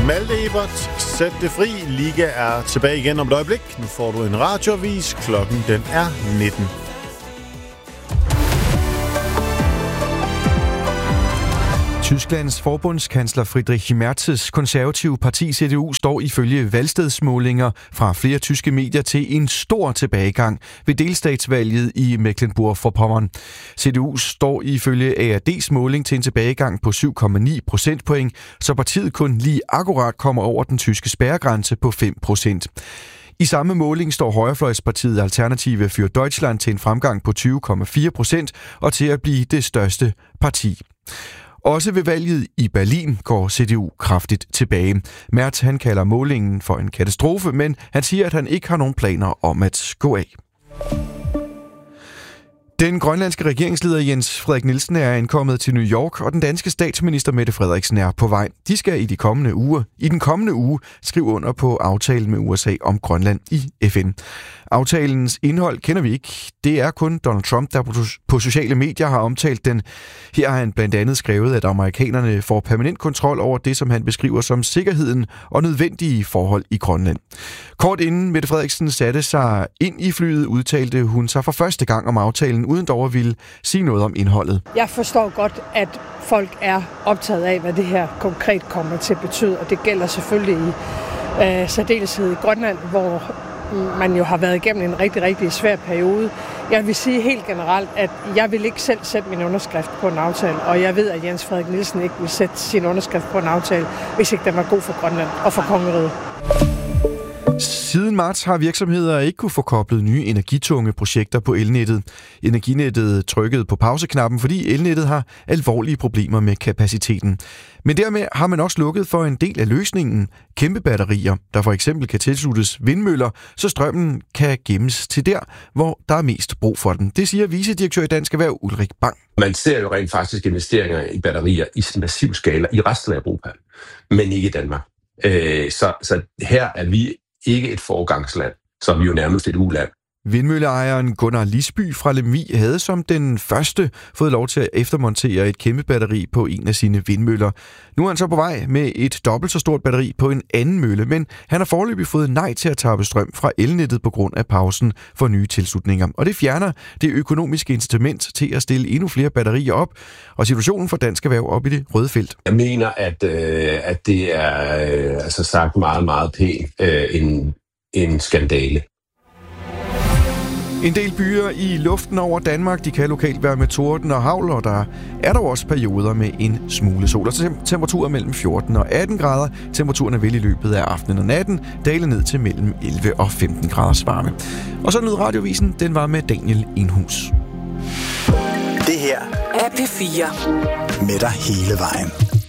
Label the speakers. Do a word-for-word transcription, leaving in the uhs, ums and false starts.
Speaker 1: Malte Ebert, sæt det fri. Liga er tilbage igen om et øjeblik. Nu får du en radioavis. Klokken den er nitten.
Speaker 2: Tysklands forbundskansler Friedrich Merz's konservative parti C D U står ifølge valgstedsmålinger fra flere tyske medier til en stor tilbagegang ved delstatsvalget i Mecklenburg-Vorpommern. C D U står ifølge A R D's måling til en tilbagegang på syv komma ni procentpoint, så partiet kun lige akkurat kommer over den tyske spærregrænse på fem procent. I samme måling står højrefløjspartiet Alternative für Deutschland til en fremgang på tyve komma fire procent og til at blive det største parti. Også ved valget i Berlin går C D U kraftigt tilbage. Merz han kalder målingen for en katastrofe, men han siger, at han ikke har nogen planer om at gå af. Den grønlandske regeringsleder Jens Frederik Nielsen er ankommet til New York, og den danske statsminister Mette Frederiksen er på vej. De skal i de kommende uger, i den kommende uge skrive under på aftalen med U S A om Grønland i F N. Aftalens indhold kender vi ikke. Det er kun Donald Trump, der på sociale medier har omtalt den. Her har han blandt andet skrevet, at amerikanerne får permanent kontrol over det, som han beskriver som sikkerheden og nødvendige forhold i Grønland. Kort inden Mette Frederiksen satte sig ind i flyet, udtalte hun sig for første gang om aftalen, uden dog at ville sige noget om indholdet.
Speaker 3: Jeg forstår godt, at folk er optaget af, hvad det her konkret kommer til at betyde, og det gælder selvfølgelig i øh, særdeleshed i Grønland, hvor man jo har været igennem en rigtig, rigtig svær periode. Jeg vil sige helt generelt, at jeg vil ikke selv sætte min underskrift på en aftale, og jeg ved, at Jens Frederik Nielsen ikke vil sætte sin underskrift på en aftale, hvis ikke den var god for Grønland og for kongeriget.
Speaker 2: Siden marts har virksomheder ikke kunne få koblet nye energitunge projekter på elnettet. Energinettet trykkede på pauseknappen, fordi elnettet har alvorlige problemer med kapaciteten. Men dermed har man også lukket for en del af løsningen. Kæmpe batterier, der for eksempel kan tilsluttes vindmøller, så strømmen kan gemmes til der, hvor der er mest brug for den. Det siger vicedirektør i Dansk Erhverv Ulrik Bang.
Speaker 4: Man ser jo rent faktisk investeringer i batterier i massiv skala i resten af Europa, men ikke i Danmark. Så, så her er vi ikke et foregangsland, som jo nærmest et uland.
Speaker 2: Vindmølleejeren Gunnar Lisby fra Lemvig havde som den første fået lov til at eftermontere et kæmpe batteri på en af sine vindmøller. Nu er han så på vej med et dobbelt så stort batteri på en anden mølle, men han har foreløbig fået nej til at tappe strøm fra elnettet på grund af pausen for nye tilslutninger. Og det fjerner det økonomiske incitament til at stille endnu flere batterier op, og situationen for Dansk Erhverv op i det røde felt.
Speaker 4: Jeg mener, at, øh, at det er øh, altså sagt meget, meget pænt øh, en, en skandale.
Speaker 2: En del byer i luften over Danmark, de kan lokalt være med torden og hagl, og der er der også perioder med en smule sol. Og temperaturer mellem fjorten og atten grader. Temperaturen vil i løbet af aftenen og natten dale ned til mellem elleve og femten graders varme. Og så lød radiovisen, den var med Daniel Enhus.
Speaker 5: Det her er P fire med dig hele vejen.